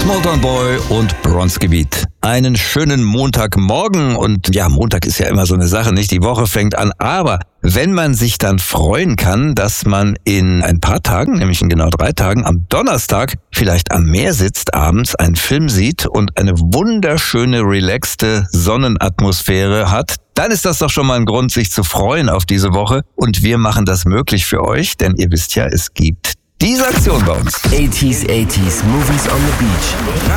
Molton Boy und Bronzegebiet. Einen schönen Montagmorgen und ja, Montag ist ja immer so eine Sache, nicht? Die Woche fängt an, aber wenn man sich dann freuen kann, dass man in ein paar Tagen, nämlich in genau 3 Tagen, am Donnerstag vielleicht am Meer sitzt, abends einen Film sieht und eine wunderschöne, relaxte Sonnenatmosphäre hat, dann ist das doch schon mal ein Grund, sich zu freuen auf diese Woche. Und wir machen das möglich für euch, denn ihr wisst ja, es gibt diese Aktion bei uns. 80s Movies on the Beach.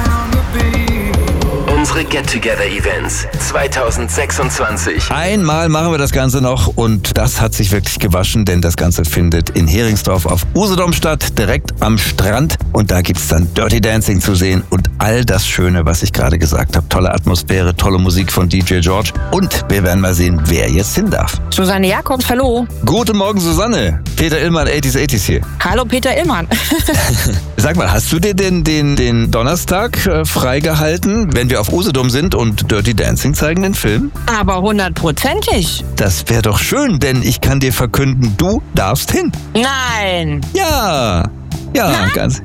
Unsere Get-Together-Events 2026. Einmal machen wir das Ganze noch und das hat sich wirklich gewaschen, denn das Ganze findet in Heringsdorf auf Usedom statt, direkt am Strand. Und da gibt's dann Dirty Dancing zu sehen und all das Schöne, was ich gerade gesagt habe. Tolle Atmosphäre, tolle Musik von DJ George. Und wir werden mal sehen, wer jetzt hin darf. Susanne Jakobs, hallo. Guten Morgen, Susanne. Peter Illmann, 80s hier. Hallo, Peter Illmann. Sag mal, hast du dir den Donnerstag freigehalten, wenn wir auf Usedom sind und Dirty Dancing zeigen, den Film? Aber 100%ig. Das wäre doch schön, denn ich kann dir verkünden, du darfst hin. Nein. Ja, Nein. ganz.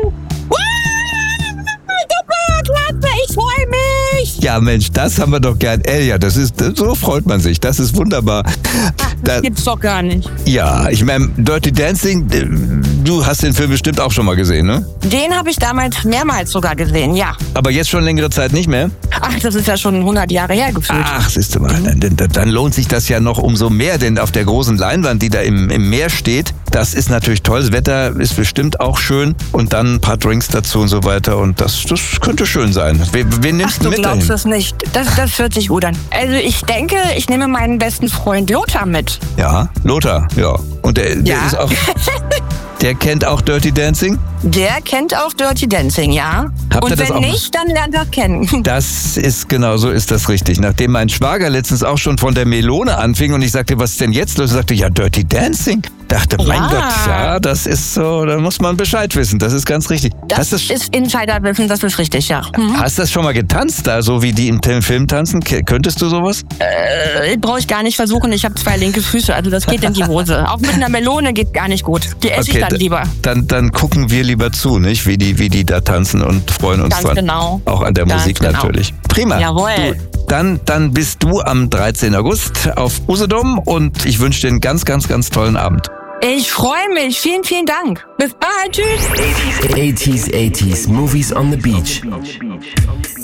Klasse, ich freue mich. Ja, Mensch, das haben wir doch gern. Ja, so freut man sich. Das ist wunderbar. Das gibt's doch gar nicht. Ja, ich meine, Dirty Dancing, du hast den Film bestimmt auch schon mal gesehen, ne? Den habe ich damals mehrmals sogar gesehen, ja. Aber jetzt schon längere Zeit nicht mehr? Ach, das ist ja schon 100 Jahre her gefühlt. Ach, siehst du mal, dann lohnt sich das ja noch umso mehr, denn auf der großen Leinwand, die da im Meer steht, das ist natürlich toll. Das Wetter ist bestimmt auch schön und dann ein paar Drinks dazu und so weiter und das könnte schön sein. Wen nimmst du mit dahin? Du glaubst es nicht. Das hört sich gut an. Also ich denke, ich nehme meinen besten Freund Lothar mit. Ja, Lothar, ja. Und der ist auch... Der kennt auch Dirty Dancing? Der kennt auch Dirty Dancing, ja. Und wenn nicht, dann lernt er kennen. Das ist genau, so ist das richtig. Nachdem mein Schwager letztens auch schon von der Melone anfing und ich sagte, was ist denn jetzt los? Er sagte, ja, Dirty Dancing. Dachte, mein Gott, ja, das ist so, da muss man Bescheid wissen, das ist ganz richtig. Das ist Insiderwissen, das ist richtig, ja. Hast du das schon mal getanzt, da so wie die im Film tanzen? Könntest du sowas? Brauche ich gar nicht versuchen, ich habe 2 linke Füße, also das geht in die Hose. Auch mit einer Melone geht gar nicht gut, die esse ich dann lieber. Dann gucken wir lieber zu, nicht? Wie die da tanzen und freuen uns ganz dran. Genau. Auch an der Musik natürlich. Prima. Jawohl. Dann bist du am 13. August auf Usedom und ich wünsche dir einen ganz, ganz, ganz tollen Abend. Ich freue mich. Vielen, vielen Dank. Bis bald. Tschüss. 80s Movies on the Beach.